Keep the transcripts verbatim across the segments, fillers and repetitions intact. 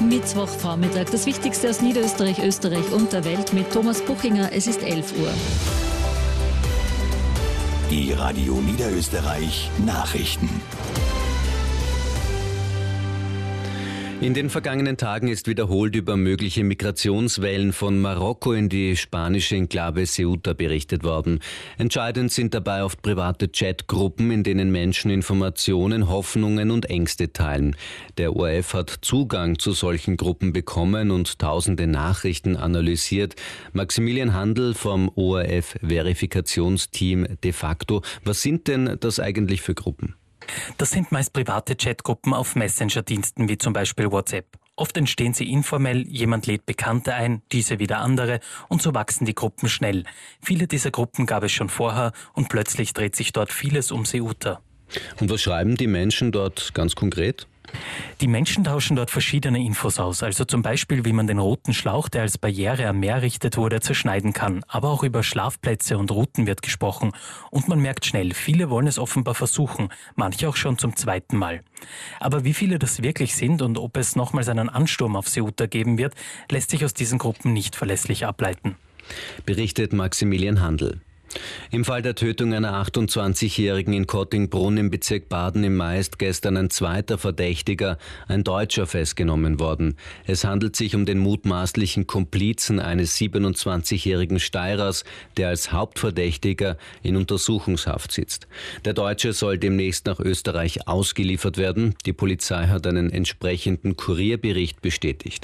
Mittwochvormittag. Das Wichtigste aus Niederösterreich, Österreich und der Welt mit Thomas Buchinger. Es ist elf Uhr. Die Radio Niederösterreich Nachrichten. In den vergangenen Tagen ist wiederholt über mögliche Migrationswellen von Marokko in die spanische Enklave Ceuta berichtet worden. Entscheidend sind dabei oft private Chatgruppen, in denen Menschen Informationen, Hoffnungen und Ängste teilen. Der O R F hat Zugang zu solchen Gruppen bekommen und tausende Nachrichten analysiert. Maximilian Handel vom O R F-Verifikationsteam de facto. Was sind denn das eigentlich für Gruppen? Das sind meist private Chatgruppen auf Messenger-Diensten wie zum Beispiel WhatsApp. Oft entstehen sie informell, jemand lädt Bekannte ein, diese wieder andere und so wachsen die Gruppen schnell. Viele dieser Gruppen gab es schon vorher und plötzlich dreht sich dort vieles um Ceuta. Und was schreiben die Menschen dort ganz konkret? Die Menschen tauschen dort verschiedene Infos aus, also zum Beispiel, wie man den roten Schlauch, der als Barriere am Meer errichtet wurde, zerschneiden kann. Aber auch über Schlafplätze und Routen wird gesprochen. Und man merkt schnell, viele wollen es offenbar versuchen, manche auch schon zum zweiten Mal. Aber wie viele das wirklich sind und ob es nochmals einen Ansturm auf Ceuta geben wird, lässt sich aus diesen Gruppen nicht verlässlich ableiten. Berichtet Maximilian Handel. Im Fall der Tötung einer achtundzwanzigjährigen in Kottingbrunn im Bezirk Baden im Mai ist gestern ein zweiter Verdächtiger, ein Deutscher, festgenommen worden. Es handelt sich um den mutmaßlichen Komplizen eines siebenundzwanzigjährigen Steirers, der als Hauptverdächtiger in Untersuchungshaft sitzt. Der Deutsche soll demnächst nach Österreich ausgeliefert werden. Die Polizei hat einen entsprechenden Kurierbericht bestätigt.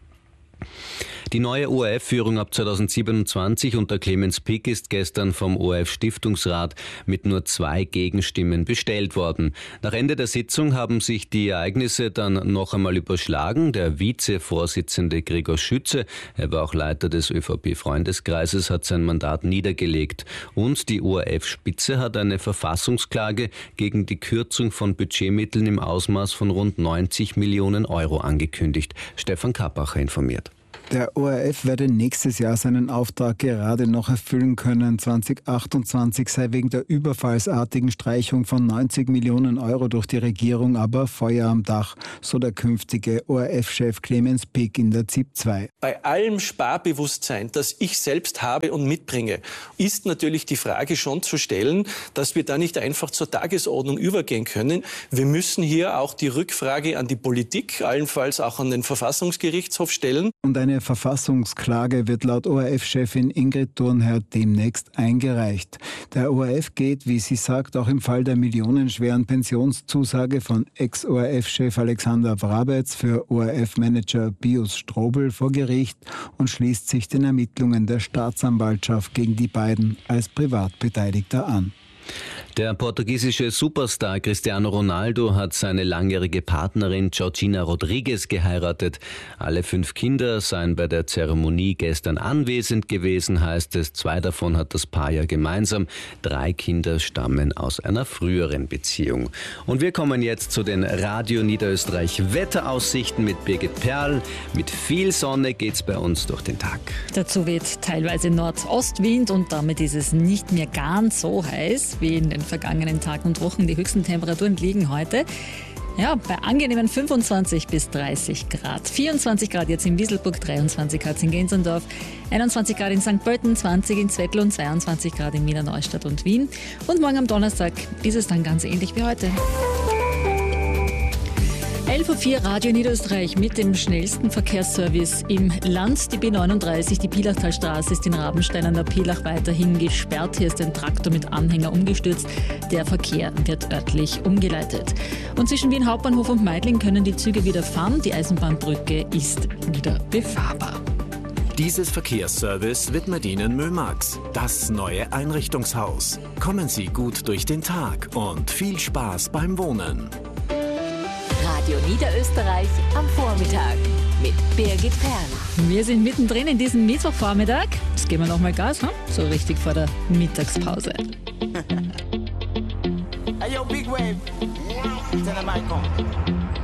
Die neue O R F-Führung ab zweitausendsiebenundzwanzig unter Clemens Pick ist gestern vom O R F-Stiftungsrat mit nur zwei Gegenstimmen bestellt worden. Nach Ende der Sitzung haben sich die Ereignisse dann noch einmal überschlagen. Der Vizevorsitzende Gregor Schütze, er war auch Leiter des ÖVP-Freundeskreises, hat sein Mandat niedergelegt. Und die O R F-Spitze hat eine Verfassungsklage gegen die Kürzung von Budgetmitteln im Ausmaß von rund neunzig Millionen Euro angekündigt. Stefan Kappacher informiert. Der O R F werde nächstes Jahr seinen Auftrag gerade noch erfüllen können. zweitausendachtundzwanzig sei wegen der überfallsartigen Streichung von neunzig Millionen Euro durch die Regierung aber Feuer am Dach, so der künftige O R F-Chef Clemens Pick in der Z I P zwei. Bei allem Sparbewusstsein, das ich selbst habe und mitbringe, ist natürlich die Frage schon zu stellen, dass wir da nicht einfach zur Tagesordnung übergehen können. Wir müssen hier auch die Rückfrage an die Politik, allenfalls auch an den Verfassungsgerichtshof stellen. Und eine Verfassungsklage wird laut O R F-Chefin Ingrid Thurnherr demnächst eingereicht. Der O R F geht, wie sie sagt, auch im Fall der millionenschweren Pensionszusage von Ex-O R F-Chef Alexander Wrabetz für O R F-Manager Pius Strobel vor Gericht und schließt sich den Ermittlungen der Staatsanwaltschaft gegen die beiden als Privatbeteiligter an. Der portugiesische Superstar Cristiano Ronaldo hat seine langjährige Partnerin Georgina Rodriguez geheiratet. Alle fünf Kinder seien bei der Zeremonie gestern anwesend gewesen, heißt es. Zwei davon hat das Paar ja gemeinsam. Drei Kinder stammen aus einer früheren Beziehung. Und wir kommen jetzt zu den Radio Niederösterreich Wetteraussichten mit Birgit Perl. Mit viel Sonne geht's bei uns durch den Tag. Dazu weht teilweise Nordostwind und damit ist es nicht mehr ganz so heiß wie in den vergangenen Tagen und Wochen. Die höchsten Temperaturen liegen heute ja, bei angenehmen fünfundzwanzig bis dreißig Grad. vierundzwanzig Grad jetzt in Wieselburg, dreiundzwanzig Grad in Gensendorf, einundzwanzig Grad in Sankt Pölten, zwanzig in Zwettl und zweiundzwanzig Grad in Wiener Neustadt und Wien. Und morgen am Donnerstag ist es dann ganz ähnlich wie heute. elf Uhr vier Radio Niederösterreich mit dem schnellsten Verkehrsservice im Land. Die B neununddreißig, die Pilachtalstraße ist in Rabenstein an der Pilach weiterhin gesperrt. Hier ist ein Traktor mit Anhänger umgestürzt. Der Verkehr wird örtlich umgeleitet. Und zwischen Wien Hauptbahnhof und Meidling können die Züge wieder fahren. Die Eisenbahnbrücke ist wieder befahrbar. Dieses Verkehrsservice widmet Ihnen Mömax, das neue Einrichtungshaus. Kommen Sie gut durch den Tag und viel Spaß beim Wohnen. Radio Niederösterreich am Vormittag mit Birgit Perl. Wir sind mittendrin in diesem Mittwochvormittag. Jetzt geben wir nochmal Gas, hm? So richtig vor der Mittagspause. Hey yo, Big Wave. Tell them I come.